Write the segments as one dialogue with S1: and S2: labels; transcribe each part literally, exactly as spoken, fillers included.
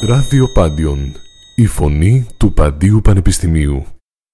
S1: Ράδιο Πάντιον, η φωνή του Παντίου Πανεπιστημίου.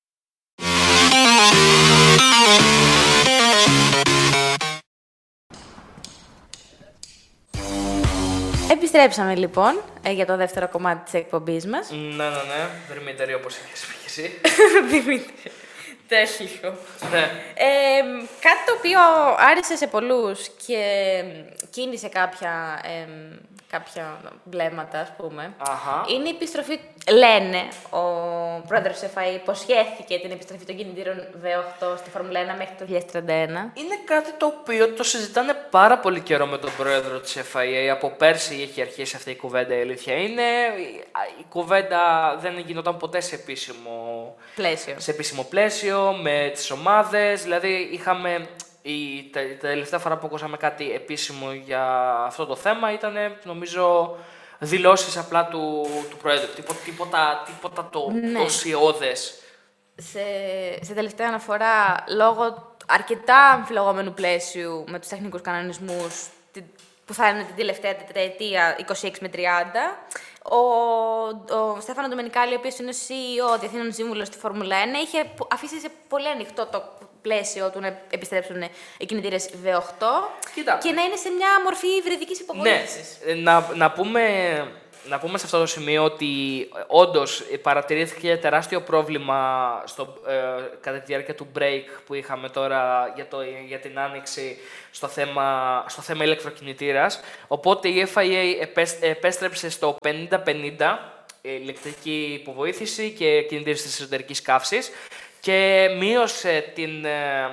S2: Επιστρέψαμε λοιπόν ε, για το δεύτερο κομμάτι της εκπομπής μας.
S3: Ναι, ναι, ναι. Δερμήτερη όπως είχες πει και εσύ.
S2: Δημήτρη. Τέλειο.
S3: Ναι.
S2: Ε, κάτι το οποίο άρεσε σε πολλούς και κίνησε κάποια, ε, κάποια βλέμματα, ας πούμε,
S3: Αχα.
S2: είναι η επιστροφή, λένε, ο πρόεδρος της εφ άι έι υποσχέθηκε την επιστροφή των κινητήρων βι οκτώ στη Φόρμουλα ένα μέχρι το δύο χιλιάδες τριάντα ένα.
S3: Είναι κάτι το οποίο το συζητάνε πάρα πολύ καιρό με τον πρόεδρο της εφ άι έι. Από πέρσι έχει αρχίσει αυτή η κουβέντα, η αλήθεια είναι. Η κουβέντα δεν γινόταν ποτέ σε επίσημο
S2: Πλαίσιο.
S3: σε επίσημο πλαίσιο, με τις ομάδες. Δηλαδή, είχαμε η τα, τα τελευταία φορά που ακούσαμε κάτι επίσημο για αυτό το θέμα ήταν, νομίζω, δηλώσεις απλά του, του Πρόεδρου. Τίποτα, τίποτα, τίποτα το,
S2: Ναι.
S3: το ουσιώδες.
S2: Σε, σε τελευταία αναφορά, λόγω αρκετά αμφιλογόμενου πλαίσιου με τους τεχνικούς κανονισμούς, τη- που θα είναι την τελευταία τετραετία είκοσι έξι με τριάντα, ο, ο Στέφανο Ντομενικάλη, ο οποίος είναι ο σι ι ο, Διευθύνων Σύμβουλος στη Φόρμουλα ένα, είχε αφήσει σε πολύ ανοιχτό το πλαίσιο του να επιστρέψουν οι κινητήρες βι οκτώ
S3: Κοίτα.
S2: και να είναι σε μια μορφή υβριδικής
S3: Ναι,
S2: υποβοήθησης.
S3: ε, να, να, πούμε, να πούμε σε αυτό το σημείο ότι ε, όντως ε, παρατηρήθηκε τεράστιο πρόβλημα στο, ε, κατά τη διάρκεια του break που είχαμε τώρα για, το, για την άνοιξη στο θέμα, στο θέμα ηλεκτροκινητήρας. Οπότε η εφ άι έι επέσ- επέστρεψε στο πενήντα πενήντα, ε, ηλεκτρική υποβοήθηση και κινητήρες της εσωτερικής καύσης, και μείωσε την, ε,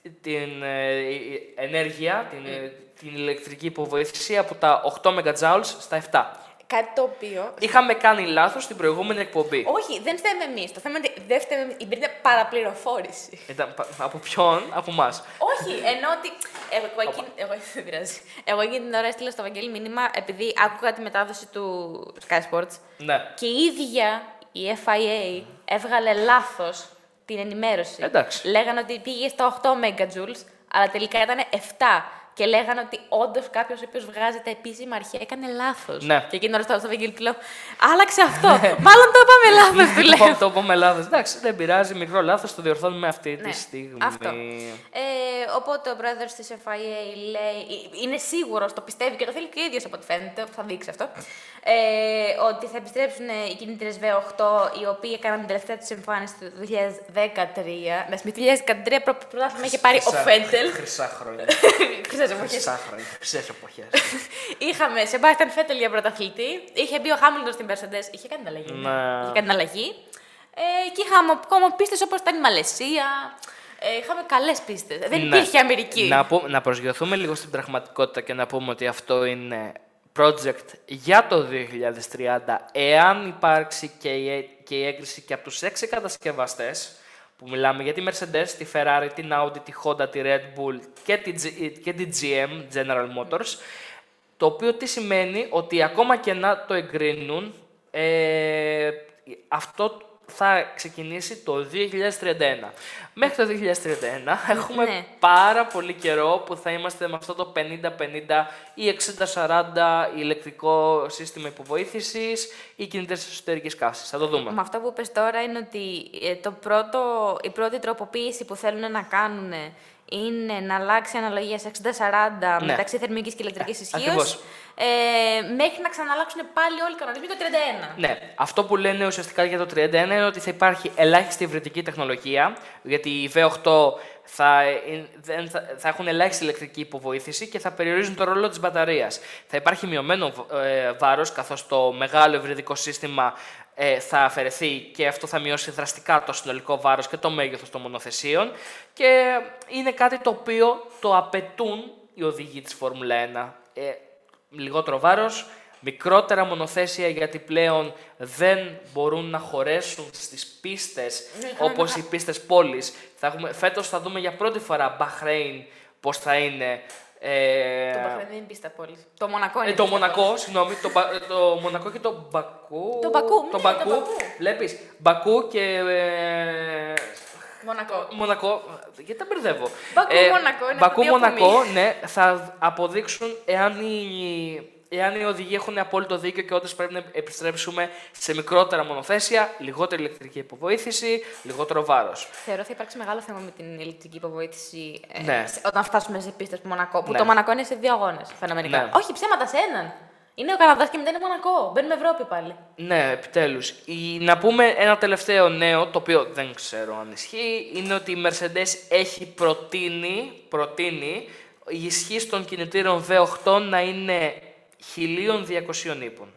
S3: την ε, ενέργεια, την, ε, την ηλεκτρική υποβοήθηση από τα οκτώ μεγατζάουλς στα επτά.
S2: Κάτι το οποίο.
S3: Είχαμε κάνει λάθος στην προηγούμενη εκπομπή.
S2: Όχι, δεν φταίμε εμείς. Το θέμα είναι ότι δεν φταίμε εμείς. Υπήρχε παραπληροφόρηση.
S3: Ήταν, πα- από ποιον, από εμάς.
S2: Όχι, ενώ ότι. Εγώ, εγώ, εκείνη, εγώ, δεν πειράζει. Εγώ εκείνη την ώρα έστειλα στο Βαγγέλη μήνυμα επειδή άκουγα τη μετάδοση του Sky Sports
S3: Ναι.
S2: και η ίδια η εφ άι έι έβγαλε λάθος την ενημέρωση.
S3: Εντάξει.
S2: Λέγανε ότι πήγε στα οκτώ μεγατζούλς, αλλά τελικά ήταν επτά. Και λέγανε ότι όντως κάποιος ο οποίος βγάζει τα επίσημα αρχεία έκανε λάθος.
S3: Ναι.
S2: Και εκείνη την ώρα στάω στο Βαγγέλη του λέω: άλλαξε αυτό. Μάλλον το είπαμε λάθος, του λέω.
S3: Το είπαμε λάθος. Εντάξει, δεν πειράζει, μικρό λάθος, το διορθώνουμε αυτή τη
S2: Ναι,
S3: στιγμή.
S2: αυτό. Ε, οπότε ο πρόεδρος της εφ άι έι λέει, είναι σίγουρος, το πιστεύει και το θέλει και ο ίδιος από ό,τι φαίνεται, θα δείξει αυτό, ε, ότι θα επιστρέψουν οι κινητήρες βι οκτώ, οι οποίοι έκαναν την τελευταία τους εμφάνιση το δύο χιλιάδες δεκατρία. Να σημαίνει, το δύο χιλιάδες δεκατρία πρωτάθλημα είχε πάρει ο Φέντελ.
S3: Χρυσά χρόνια.
S2: Χρυσές εποχές.
S3: Χρυσά χρόνια. Χρυσές εποχές.
S2: Είχαμε Σεμπάστιαν Φέτελ για πρωταθλητή, είχε μπει ο Χάμιλτον στην Mercedes, είχε κάνει την αλλαγή.
S3: Ναι.
S2: Είχε κάνει την αλλαγή. Ε, και είχαμε ακόμα πίστες όπως ήταν η Μαλαισία. Ε, είχαμε καλές πίστες. Δεν
S3: Ναι.
S2: υπήρχε Αμερική.
S3: Να, πω, να προσγειωθούμε λίγο στην πραγματικότητα και να πούμε ότι αυτό είναι project για το δύο χιλιάδες τριάντα, εάν υπάρξει και η, και η έγκριση και από τους έξι κατασκευαστές, που μιλάμε για τη Mercedes, τη Ferrari, την Audi, τη Honda, τη Red Bull και τη, G- και τη τζι εμ, General Motors, το οποίο τι σημαίνει ότι ακόμα και να το εγκρίνουν, ε, αυτό θα ξεκινήσει το δύο χιλιάδες τριάντα ένα. Μέχρι το δύο χιλιάδες τριάντα ένα έχουμε
S2: Ναι.
S3: πάρα πολύ καιρό που θα είμαστε με αυτό το πενήντα πενήντα ή εξήντα σαράντα ηλεκτρικό σύστημα υποβοήθησης ή κινητές εσωτερικής καύσης. Θα το δούμε.
S2: Με αυτό που είπες τώρα είναι ότι ε, το πρώτο, η πρώτη τροποποίηση που θέλουν να κάνουν είναι να αλλάξει η αναλογία σε εξήντα σαράντα
S3: Ναι.
S2: μεταξύ θερμικής και ηλεκτρικής ισχύως,
S3: Ακριβώς.
S2: ε, μέχρι να ξαναλλάξουν πάλι όλοι οι κανονισμοί το τριάντα ένα.
S3: Ναι, αυτό που λένε ουσιαστικά για το τριάντα ένα είναι ότι θα υπάρχει ελάχιστη υβριδική τεχνολογία, γιατί οι βι οκτώ θα, ε, δεν θα, θα έχουν ελάχιστη ηλεκτρική υποβοήθηση και θα περιορίζουν το ρόλο της μπαταρίας. Θα υπάρχει μειωμένο ε, βάρος, καθώς το μεγάλο υβριδικό σύστημα ε, θα αφαιρεθεί και αυτό θα μειώσει δραστικά το συνολικό βάρος και το μέγεθος των μονοθεσίων, και είναι κάτι το οποίο το απαιτούν οι οδηγοί της Φόρμουλα ένα. Ε, λιγότερο βάρος, μικρότερα μονοθέσια, γιατί πλέον δεν μπορούν να χωρέσουν στις πίστες όπως οι πίστες πόλης. Θα έχουμε, φέτος θα δούμε για πρώτη φορά Μπαχρέιν πώς θα είναι. Ε,
S2: Το Μπαχρέιν δεν είναι πίστα πόλης. Το Μονακό είναι
S3: ε, το
S2: πίστα
S3: Μονακό,
S2: πόλης.
S3: συγγνώμη, το, Μπα- το Μονακό και το Μπακού.
S2: Το Μπακού, ναι, το
S3: Μπακού.
S2: Μπακού.
S3: Βλέπεις, Μπακού και ε,
S2: Μονακό.
S3: Μονακό, γιατί τα μπερδεύω.
S2: Μπακού, Μονακό, είναι
S3: Μπακού,
S2: δύο
S3: Μονακό,
S2: ακόμη.
S3: ναι, θα αποδείξουν εάν οι, εάν οι οδηγοί έχουν απόλυτο δίκιο και όντως πρέπει να επιστρέψουμε σε μικρότερα μονοθέσια, λιγότερη ηλεκτρική υποβοήθηση, λιγότερο βάρος.
S2: Θεωρώ θα υπάρξει μεγάλο θέμα με την ηλεκτρική υποβοήθηση ε,
S3: Ναι.
S2: σε, όταν φτάσουμε σε πίστες Μονακό. Που
S3: Ναι.
S2: το Μονακό είναι σε δύο αγώνες φαινομενικά.
S3: Ναι.
S2: Όχι, ψέματα σε έναν. Είναι ο Καναδάς και μετά είναι Μονακό. Μπαίνουμε Ευρώπη πάλι.
S3: Ναι, επιτέλους. Η, να πούμε ένα τελευταίο νέο, το οποίο δεν ξέρω αν ισχύει, είναι ότι η Mercedes έχει προτείνει, προτείνει η ισχύ των κινητήρων βι οκτώ να είναι χίλια διακόσια ύπων.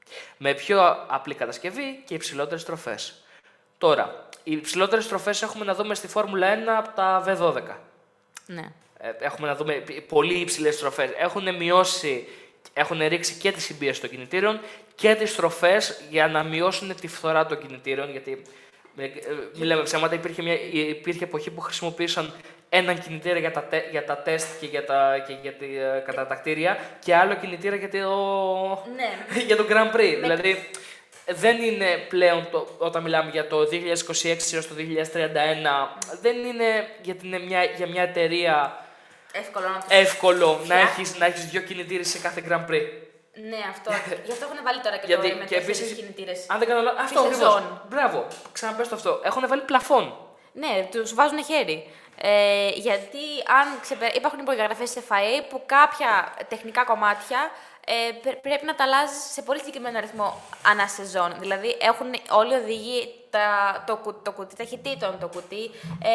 S3: Με πιο απλή κατασκευή και υψηλότερες τροφές. Τώρα, οι υψηλότερες τροφές έχουμε να δούμε στη Φόρμουλα ένα από τα βι δώδεκα.
S2: Ναι.
S3: Ε, Έχουμε να δούμε πολύ υψηλές τροφές. Έχουν μειώσει, έχουν ρίξει και τη συμπίεση των κινητήρων και τις τροφές για να μειώσουν τη φθορά των κινητήρων. Γιατί, ε, ε, μην λέμε ψέματα, υπήρχε, μια, υπήρχε εποχή που χρησιμοποίησαν έναν κινητήρα για τα, τε, για τα τεστ και για τα, και για τη, ε, κατά τα κτίρια και άλλο κινητήρα για το,
S2: Ναι.
S3: για το Grand Prix. Δηλαδή, δεν είναι πλέον, το, όταν μιλάμε για το δύο χιλιάδες είκοσι έξι έως το δύο χιλιάδες τριάντα ένα, δεν είναι γιατί είναι μια, για μια εταιρεία
S2: Εύκολο να το
S3: εύκολο να
S2: φτιάχνει.
S3: έχεις, να έχεις δύο κινητήρες σε κάθε Grand Prix.
S2: Ναι, αυτό. Γι' αυτό έχουν βάλει τώρα και
S3: Γιατί-
S2: το με
S3: και
S2: τέσσερις
S3: επίσης,
S2: κινητήρες.
S3: Αν δεν κάνω λάθος, αυτό
S2: Τη
S3: ακριβώς.
S2: σεζόν.
S3: Μπράβο, ξαναπες το αυτό. Έχουν βάλει πλαφόν.
S2: Ναι, τους βάζουν χέρι. Ε, γιατί αν ξεπε... υπάρχουν προδιαγραφές της εφ άι έι που κάποια τεχνικά κομμάτια ε, πρέ- πρέπει να τα αλλάζει σε πολύ συγκεκριμένο αριθμό ανά σεζόν. Δηλαδή έχουν όλοι οι οδηγοί τα, το, κου- το κουτί ταχυτήτων, το κουτί ε,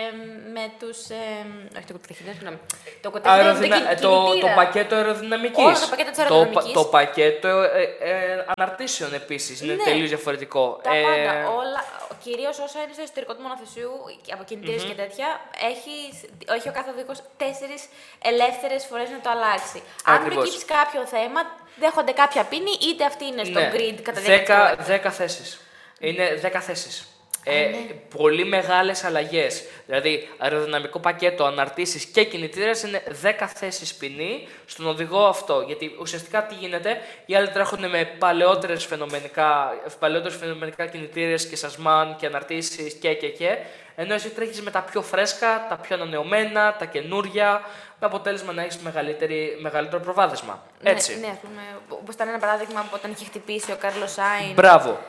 S2: με τους... Ε, όχι το κουτί ταχυτήτων, συγγνώμη. Το κουτί
S3: Αεροδυνα...
S2: ταχυτήτων,
S3: ε, το, το
S2: κινητήρα.
S3: πακέτο αεροδυναμικής.
S2: Όλα τα πακέτα της αεροδυναμικής.
S3: Το, πα- το πακέτο ε, ε, αναρτήσεων επίσης είναι
S2: Ναι.
S3: τελείως διαφορετικό.
S2: Τα
S3: Ε,
S2: πάντα, όλα, κυρίως όσο είναι στο εσωτερικό του μονοθεσιού, από κινητήρες και τέτοια, έχει, έχει ο κάθε οδηγός τέσσερις ελεύθερες φορές να το αλλάξει. Αν
S3: Ακριβώς.
S2: προκύψει κάποιο θέμα, δέχονται κάποια πίνη, είτε αυτή είναι στο
S3: ναι.
S2: grid κατά
S3: δέκα, δέκα θέσεις. Είναι δέκα θέσεις. Ε, πολύ μεγάλες αλλαγές. Δηλαδή, αεροδυναμικό πακέτο, αναρτήσεις και κινητήρες είναι δέκα θέσεις ποινή στον οδηγό αυτό. Γιατί ουσιαστικά τι γίνεται, οι άλλοι τρέχουν με παλαιότερες φαινομενικά, παλαιότερες φαινομενικά κινητήρες και σασμάν και αναρτήσεις και και και. Ενώ εσύ τρέχεις με τα πιο φρέσκα, τα πιο ανανεωμένα, τα καινούρια, με αποτέλεσμα να έχεις μεγαλύτερο προβάδισμα. Έτσι.
S2: Ναι, ναι, ας πούμε, όπως ήταν ένα παράδειγμα που όταν είχε χτυπήσει ο Κάρλος Σάιν
S3: Μπράβο.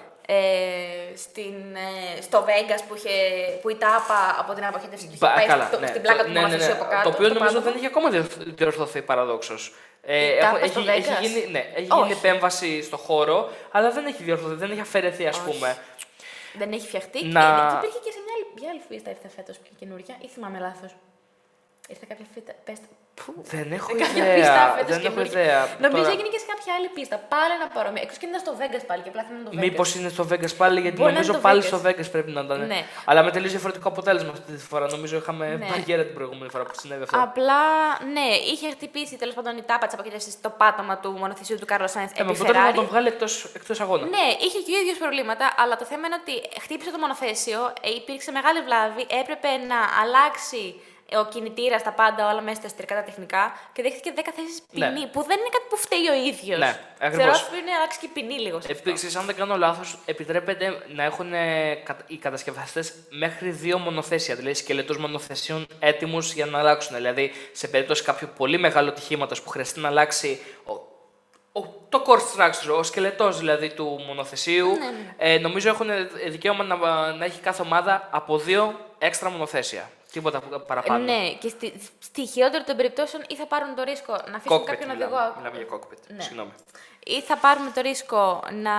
S2: ε, στην, ε, στο Vegas που, είχε, που η τάπα από την αποχέτευση του είχε
S3: Μπα,
S2: πάει
S3: καλά,
S2: στο-
S3: ναι.
S2: στην πλάκα
S3: Το-
S2: του
S3: ναι, ναι, ναι.
S2: μονοθεσίου από κάτω.
S3: Το οποίο
S2: στο
S3: νομίζω
S2: πάτωμα.
S3: δεν έχει ακόμα διορθ- διορθωθεί παραδόξως. Ε,
S2: Η
S3: έχω-
S2: τάπα
S3: έχει,
S2: στο
S3: έχει,
S2: Vegas?
S3: γίνει, ναι, έχει
S2: Όχι.
S3: γίνει επέμβαση στο χώρο, αλλά δεν έχει διορθωθεί, δεν έχει αφαιρεθεί, ας πούμε.
S2: Δεν έχει φτιαχτεί.
S3: Να-
S2: Και, και υπήρχε και σε μια άλλη, μια άλλη φίστα ήρθε φέτος πιο καινούρια, ή θυμάμαι λάθος. Ήρθε κάποια φίστα. Πες, πού,
S3: Δεν έχω
S2: κάποια
S3: ιδέα,
S2: πίστα φέτος
S3: δεν έχω
S2: καινούρια.
S3: ιδέα.
S2: Νομίζω
S3: Τώρα,
S2: έγινε και σε κάποια άλλη πίστα. Πάλι ένα παρόμοιο. Εκτός και ήταν στο Vegas πάλι και απλά θυμάμαι το Vegas.
S3: μήπως είναι στο Vegas πάλι, γιατί
S2: Μπορεί να
S3: νομίζω
S2: είναι το
S3: πάλι
S2: Vegas.
S3: στο Vegas πρέπει να ήταν.
S2: Ναι.
S3: Αλλά με τελείως διαφορετικό αποτέλεσμα αυτή τη φορά. Νομίζω είχαμε
S2: Ναι.
S3: μπαγκέρα την προηγούμενη φορά που συνέβη αυτό.
S2: Απλά, ναι, είχε χτυπήσει τέλος πάντων η τάπα της αποχέτευσης στο πάτωμα του μονοθεσίου του Κάρλος Σάινθ
S3: Ε,
S2: επί
S3: με αποτέλεσμα να
S2: Ferrari.
S3: τον βγάλει εκτός, εκτός αγώνα.
S2: Ναι, είχε και ο ίδιο προβλήματα, αλλά το θέμα είναι ότι χτύπησε το μονοθέσιο, ε, υπήρξε μεγάλη βλάβη, έπρεπε να αλλάξει ε, ο κινητήρα τα πάντα, όλα μέσα στα εσωτερικά τα τεχνικά και δέχτηκε δέκα θέσεις ποινή,
S3: Ναι.
S2: που δεν είναι κάτι που φταίει ο ίδιο.
S3: Ναι, ακριβώς.
S2: Θεωρώ ότι πρέπει να αλλάξει και η ποινή λίγο. σε αυτό.
S3: Επίσης, αν δεν κάνω λάθος, επιτρέπεται να έχουν ε, κα- οι κατασκευαστές μέχρι δύο μονοθέσια, δηλαδή σκελετούς μονοθεσιών έτοιμους για να αλλάξουν. Δηλαδή, σε περίπτωση κάποιου πολύ μεγάλου ατυχήματος που χρειαστεί να αλλάξει ο, ο, το core structure, ο σκελετός δηλαδή του μονοθεσίου, ε, νομίζω έχουν δικαίωμα να, να έχει κάθε ομάδα από δύο έξτρα μονοθέσια. Τίποτα παραπάνω.
S2: Ναι, και στη, στη χειρότερη των περιπτώσεων ή θα πάρουν το ρίσκο να αφήσουν
S3: Cockpit
S2: κάποιον
S3: μιλάμε.
S2: οδηγό.
S3: Μιλάμε για cockpit.
S2: Ναι.
S3: Συγγνώμη.
S2: Ή θα πάρουν το ρίσκο να,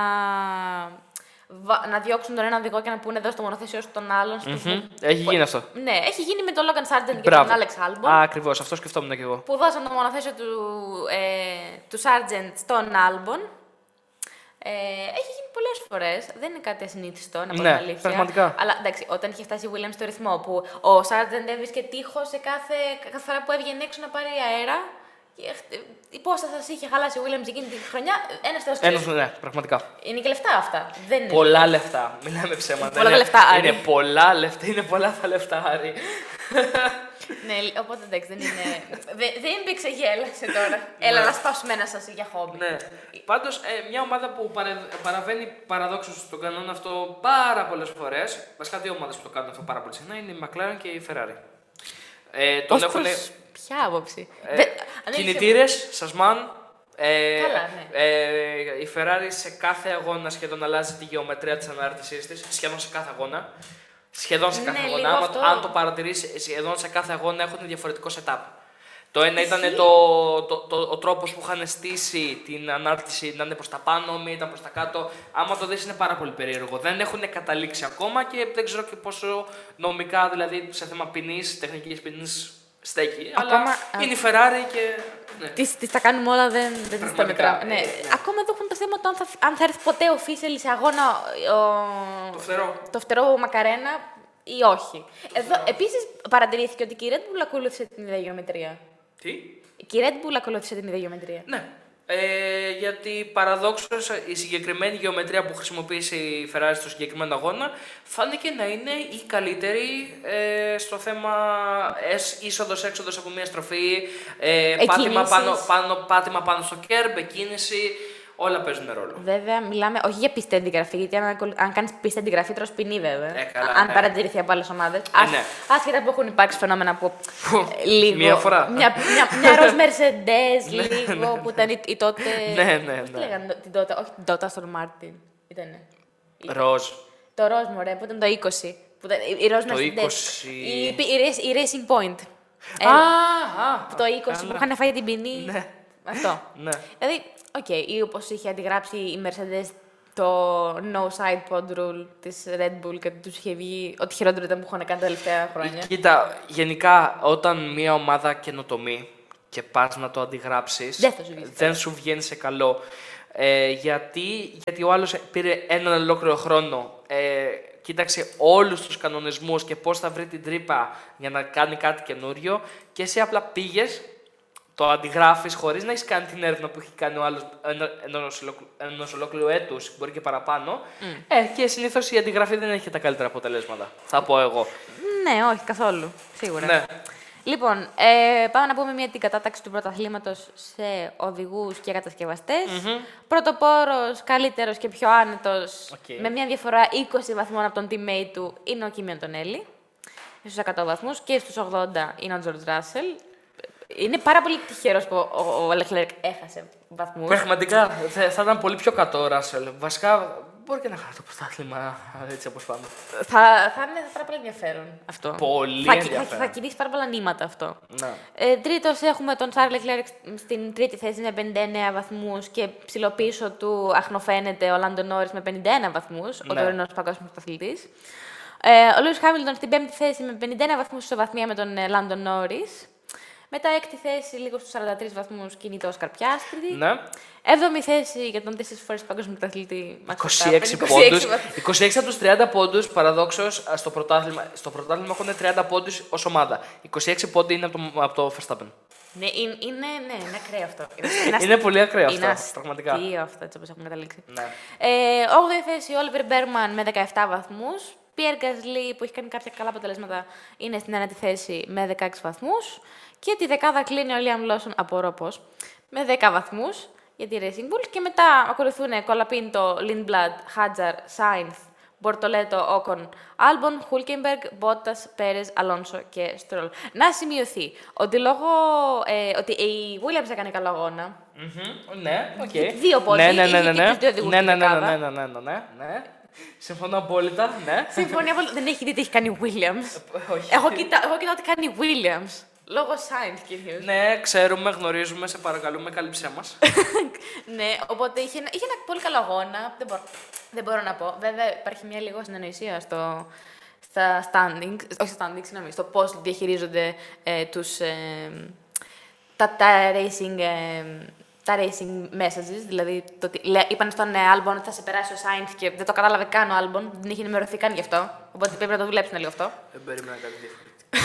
S2: βα- να διώξουν τον ένα οδηγό και να πούνε εδώ στο μονοθέσιο στον άλλον. Στο
S3: Μμμ. Έχει γίνει αυτό.
S2: Ναι, έχει γίνει με τον Logan Sargent και
S3: Μπράβο.
S2: τον Alex Albon.
S3: Α, ακριβώς. Αυτό σκεφτόμουν και εγώ.
S2: Που δώσαν το μονοθέσιο του, ε, του Sargent στον Albon. Ε, έχει γίνει πολλές φορές. Δεν είναι κάτι ασυνήθιστο, να πω
S3: Ναι,
S2: την αλήθεια.
S3: πραγματικά.
S2: Αλλά εντάξει, όταν είχε φτάσει η Williams στο ρυθμό που ο Sargent έβρισκε τείχο σε κάθε, κάθε φορά που έβγαινε έξω να πάρει αέρα. Και, ε, η πόσα θα είχε χαλάσει ο Williams εκείνη τη χρονιά, ένα θεός
S3: Ένας,
S2: ξέρει.
S3: ναι, πραγματικά.
S2: Είναι και λεφτά αυτά. Δεν είναι.
S3: Πολλά λεφτά. Μιλάμε ψέματα.
S2: Πολλά
S3: είναι,
S2: λεφτά, Άρη.
S3: Είναι πολλά λεφτά. Είναι πολλά τα λεφτά, Άρη.
S2: Ναι, οπότε εντάξει, δεν είναι. δεν, δεν υπήρξε γέλασε τώρα. Έλα να σπάσουμε ένα σας για χόμπι.
S3: Ναι. Πάντως, ε, μια ομάδα που παρε, παραβαίνει παραδόξως στον κανόνα αυτό πάρα πολλές φορές, βασικά δύο ομάδες που το κάνουν αυτό πάρα πολύ συχνά, είναι η McLaren και η Ferrari. Ε, τον
S2: Ως
S3: έχουν
S2: προς ποια άποψη.
S3: ε,
S2: Δεν- αν έχεις-
S3: κινητήρες, σασμάν, Ε,
S2: Καλά, ναι.
S3: ε, η Ferrari σε κάθε αγώνα σχεδόν αλλάζει τη γεωμετρία της ανάρτησής της, σχεδόν σε κάθε αγώνα. Σχεδόν σε κάθε
S2: Ναι,
S3: αγώνα.
S2: λίγο
S3: Άμα,
S2: αυτό.
S3: αν το παρατηρήσεις, σχεδόν σε κάθε αγώνα έχουν διαφορετικό setup. Το ένα ήταν το, το, το, ο τρόπος που είχαν στήσει την ανάρτηση να είναι προς τα πάνω, μία ήταν προς τα κάτω. Άμα το δεις είναι πάρα πολύ περίεργο. Δεν έχουν καταλήξει ακόμα και δεν ξέρω και πόσο νομικά, δηλαδή σε θέμα ποινής, τεχνικής ποινής στέκει.
S2: Ακόμα,
S3: αλλά
S2: α...
S3: είναι η Ferrari και. Ναι.
S2: Τις, τις τα κάνουμε όλα, δεν, δεν τις τα μετράμε. Ναι.
S3: ναι.
S2: Ακόμα εδώ έχουν το θέμα το αν θα, αν θα έρθει ποτέ official σε αγώνα ο,
S3: Το φτερό.
S2: το φτερό Μακαρένα ή όχι. Εδώ επίσης παρατηρήθηκε ότι και η Red Bull ακολούθησε την ίδια γεωμετρία.
S3: Τι?
S2: Και η Red Bull ακολούθησε την ίδια γεωμετρία.
S3: Ναι. Ε, γιατί παραδόξως η συγκεκριμένη γεωμετρία που χρησιμοποίησε η Ferrari στο συγκεκριμένο αγώνα φάνηκε να είναι η καλύτερη ε, στο θέμα είσοδος-έξοδος από μια στροφή, ε, πάτημα πάνω, πάνω, πάτημα πάνω στο κέρμπ, εκκίνηση, όλα παίζουν ρόλο.
S2: Βέβαια, μιλάμε όχι για πιστή αντιγραφή, γιατί αν, ακολου- αν κάνει πιστή αντιγραφή, τρως ποινή βέβαια.
S3: Ε, καλά,
S2: αν
S3: ναι.
S2: παρατηρηθεί από άλλες ομάδες.
S3: Ε, ναι.
S2: Άσχετα που έχουν υπάρξει φαινόμενα που. ε, λίγο.
S3: Μία φορά.
S2: Μια, μια, μια ροζ Mercedes, λίγο, που ήταν η, η τότε.
S3: Ναι, ναι,
S2: Πώς τη
S3: ναι.
S2: λέγανε την τότε, όχι την τότε, Aston Martin. Ήτανε.
S3: Ροζ.
S2: Το ροζ, μωρέ, που ήταν το είκοσι. Που ήταν, η ροζ
S3: Το
S2: Mercedes.
S3: είκοσι.
S2: Η, η, Race- η Racing Point. Ε,
S3: Α, α,
S2: το είκοσι
S3: καλά.
S2: που είχαν φάει την ποινή.
S3: Ναι.
S2: Αυτό.
S3: Ναι.
S2: Δηλαδή, οκ, okay, ή όπως είχε αντιγράψει η Mercedes το no side pod rule της Red Bull και τους είχε βγει ό,τι χειρότερο ήταν που είχαν κάνει τα τελευταία χρόνια.
S3: Κοίτα, γενικά όταν μια ομάδα καινοτομεί και πας να το αντιγράψεις,
S2: Δεν θα σου βγει.
S3: δεν σου βγαίνει σε καλό. Ε, γιατί, γιατί ο άλλος πήρε έναν ολόκληρο χρόνο, ε, κοίταξε όλους τους κανονισμούς και πώς θα βρει την τρύπα για να κάνει κάτι καινούριο και εσύ απλά πήγες, το αντιγράφεις χωρίς να έχεις κάνει την έρευνα που έχει κάνει ο άλλος ενός, ενός ολόκληρου έτους, μπορεί και παραπάνω. Mm. Ε, και συνήθως η αντιγραφή δεν έχει τα καλύτερα αποτελέσματα, θα πω εγώ.
S2: Ναι, όχι, καθόλου. Σίγουρα.
S3: Ναι.
S2: Λοιπόν, ε, πάμε να πούμε μια την κατάταξη του πρωταθλήματος σε οδηγούς και κατασκευαστές. Mm-hmm. Πρωτοπόρος, καλύτερος και πιο άνετος,
S3: Okay.
S2: με μια διαφορά είκοσι βαθμών από τον teammate του, είναι ο Κίμι Αντονέλη. Στους εκατό βαθμούς και στους ογδόντα είναι ο George Russell. Είναι πάρα πολύ τυχερός που ο, ο Leclerc έχασε βαθμούς.
S3: Πραγματικά θα, θα ήταν πολύ πιο κάτω ο Ράσελ. Βασικά μπορεί και να χάσει το πρωτάθλημα έτσι όπως πάμε.
S2: Θα, θα είναι πάρα πολύ ενδιαφέρον αυτό.
S3: Πολύ
S2: θα,
S3: ενδιαφέρον.
S2: Θα, θα κινήσει πάρα πολλά νήματα αυτό.
S3: Να.
S2: Ε, τρίτος έχουμε τον Charles Leclerc στην τρίτη θέση με πενήντα εννέα βαθμούς και ψηλοπίσω του αχνοφαίνεται ο Lando Norris με πενήντα ένα βαθμούς,
S3: Ναι.
S2: ο τωρινός παγκόσμιος πρωταθλητής. Ε, ο Lewis Hamilton στην πέμπτη θέση με πενήντα ένα βαθμούς ισοβαθμία με τον ε, Lando Norris. Μετά έκτη θέση, λίγο στους σαράντα τρεις βαθμούς, κινείται ο Όσκαρ Πιάστρι.
S3: Ναι.
S2: Έβδομη θέση για τον τέσσερις φορές παγκόσμιο πρωταθλητή. Max
S3: είκοσι
S2: Verstappen,
S3: έξι
S2: είκοσι
S3: πόντους.
S2: βαθμούς.
S3: είκοσι έξι από τους τριάντα πόντους, παραδόξως, στο πρωτάθλημα, στο πρωτάθλημα έχουν τριάντα πόντους ως ομάδα. είκοσι έξι πόντοι είναι από το, από το Verstappen.
S2: Ναι, είναι, είναι, ναι, είναι ακραίο αυτό. Είναι,
S3: Είναι πολύ ακραίο
S2: είναι
S3: αυτό, πραγματικά.
S2: αστείο αυτό, έτσι όπως έχουμε καταλήξει.
S3: Ναι.
S2: Ε, όγδοη θέση, ο Όλιβερ Μπέρμαν με δεκαεπτά βαθμούς. Πιέρ Γκασλί, που έχει κάνει κάποια καλά αποτελέσματα, είναι στην ένατη θέση με δεκαέξι βαθμούς. Και τη δεκάδα κλείνει ο Λίαμ Λόσον από Ρόπος με δέκα βαθμούς για τη Racing Bull. Και μετά ακολουθούν Κολαπίντο, Λιντμπλαντ, Χάτζαρ, Σάινθ, Μπορτολέτο, Όκον, Άλμπον, Χούλκεμπεργκ, Μπότας, Πέρες, Αλόνσο και Στρόλ. Να σημειωθεί ότι λόγω ε, ότι η Williams έκανε καλό αγώνα.
S3: Mm-hmm. Ναι, οκ.
S2: Okay. Δύο πόντοι,
S3: ναι, ναι, ναι,
S2: είχε
S3: ναι,
S2: και
S3: ναι.
S2: τους δύο οδηγούς
S3: ναι,
S2: στην
S3: ναι, ναι,
S2: δεκάδα.
S3: ναι, ναι, ναι, ναι, ναι, ναι. Συμφωνώ απόλυτα, ναι.
S2: Συμφωνία, δεν έχει δει τι έχει κάνει η Williams.
S3: Όχι.
S2: Εγώ κοιτάω, εγώ κοιτάω τι κάνει η Williams. Λόγω Sainz κυρίως.
S3: Ναι, ξέρουμε, γνωρίζουμε, σε παρακαλούμε, κάλυψέ μας.
S2: Ναι, οπότε είχε, ένα- είχε ένα πολύ καλό αγώνα. Δεν μπορώ, δεν μπορώ να πω. Βέβαια, υπάρχει μια λίγο συνεννοησία στο, στα standings, όχι στα standings, συγγνώμη, στο πώς διαχειρίζονται ε, τους, ε, τα, τα racing. Ε, τα racing messages, δηλαδή το ότι λέ, είπαν στον ε, Albon ότι θα σε περάσει ο Sainz και δεν το κατάλαβε καν ο Albon, δεν είχε ενημερωθεί καν γι' αυτό. Οπότε πρέπει να το δουλέψουν λίγο αυτό.
S3: Δεν περίμενα κάτι διαφορετικό.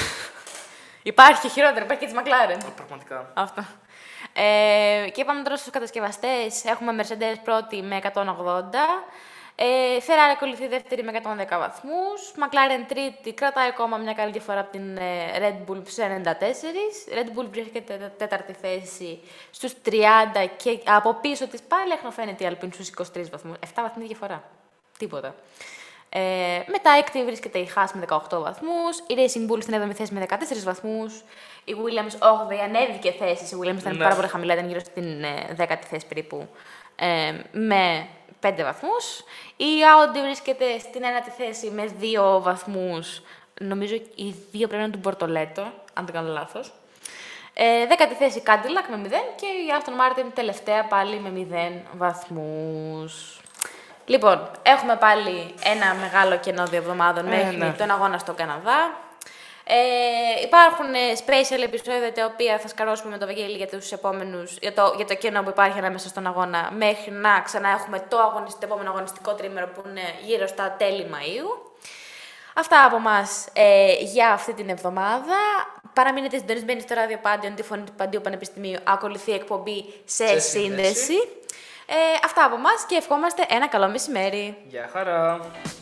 S2: Υπάρχει χειρότερο, υπάρχει και τη McLaren.
S3: Πραγματικά.
S2: Αυτό. Ε, και είπαμε τώρα στους κατασκευαστές. Έχουμε Mercedes πρώτη με εκατόν ογδόντα. Ε, Ferrari ακολουθεί δεύτερη με εκατόν δέκα βαθμούς. McLaren τρίτη, κρατάει ακόμα μια καλή διαφορά από την ε, Red Bull στους ενενήντα τέσσερα. Red Bull βρίσκεται τέταρτη θέση στους τριάντα και από πίσω της πάλι αχνοφαίνεται η Alpine στους είκοσι τρεις βαθμούς. επτά βαθμοί διαφορά. Τίποτα. Ε, μετά έκτη βρίσκεται η Haas με δεκαοκτώ βαθμούς, η Racing Bull στην έβδομη θέση με δεκατέσσερις βαθμούς, η Williams όγδοη ανέβηκε θέσεις, η Williams ήταν
S3: Ναι.
S2: πάρα πολύ χαμηλά, ήταν γύρω στην ε, δέκατη θέση περίπου, ε, με πέντε βαθμούς. Η Audi βρίσκεται στην ένατη θέση με δύο βαθμούς, νομίζω οι δύο πρέπει να είναι του Μπορτολέτο, αν δεν κάνω λάθος. Ε, δέκατη θέση Cadillac με μηδέν και η Aston Martin τελευταία πάλι με μηδέν βαθμούς. Λοιπόν, έχουμε πάλι ένα μεγάλο κενό δύο εβδομάδων
S3: Ε,
S2: μέχρι
S3: ναι.
S2: τον αγώνα στο Καναδά. Ε, υπάρχουν ε, special επεισόδια τα οποία θα σκαρώσουμε με το Βαγγέλη για, τους επόμενους, για, το, για το κενό που υπάρχει ανάμεσα στον αγώνα μέχρι να ξανά έχουμε το, αγωνιστικό, το επόμενο αγωνιστικό τρίμηνο που είναι γύρω στα τέλη Μαΐου. Αυτά από εμάς ε, για αυτή την εβδομάδα. Παραμείνετε συντονισμένοι στο ράδιο Πάντιον, τη φωνή του Παντίου Πανεπιστημίου. Ακολουθεί εκπομπή σε,
S3: Σε
S2: σύνδεση.
S3: σύνδεση.
S2: Ε, αυτά από εμάς και ευχόμαστε ένα καλό μεσημέρι.
S3: Γεια χαρά!